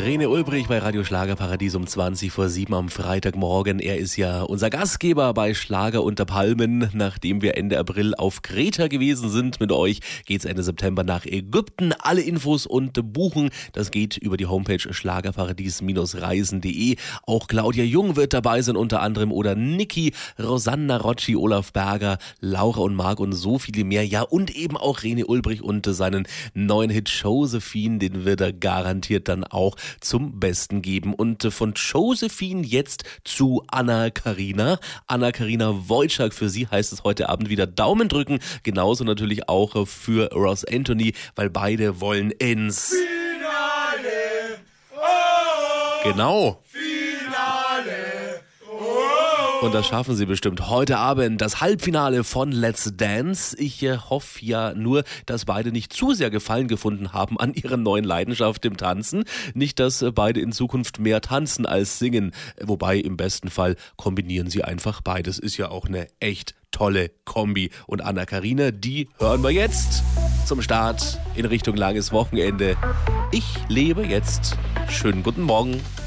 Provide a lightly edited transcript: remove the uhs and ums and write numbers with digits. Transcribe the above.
René Ulbrich bei Radio Schlagerparadies um 7:20 am Freitagmorgen. Er ist ja unser Gastgeber bei Schlager unter Palmen. Nachdem wir Ende April auf Kreta gewesen sind mit euch, geht's Ende September nach Ägypten. Alle Infos und buchen, das geht über die Homepage schlagerparadies-reisen.de. Auch Claudia Jung wird dabei sein unter anderem oder Niki, Rosanna Rocci, Olaf Berger, Laura und Marc und so viele mehr. Ja, und eben auch René Ulbrich und seinen neuen Hit Josephine, den wird er garantiert dann auch zum Besten geben. Und von Josephine jetzt zu Anna-Karina. Anna-Karina Wojcik, für sie heißt es heute Abend wieder Daumen drücken. Genauso natürlich auch für Ross Anthony, weil beide wollen ins Finale. Oh, genau. Finale. Und das schaffen sie bestimmt heute Abend, das Halbfinale von Let's Dance. Ich hoffe ja nur, dass beide nicht zu sehr Gefallen gefunden haben an ihrer neuen Leidenschaft im Tanzen. Nicht, dass beide in Zukunft mehr tanzen als singen. Wobei im besten Fall kombinieren sie einfach beides. Ist ja auch eine echt tolle Kombi. Und Anna-Karina, die hören wir jetzt zum Start in Richtung langes Wochenende. Ich lebe jetzt. Schönen guten Morgen.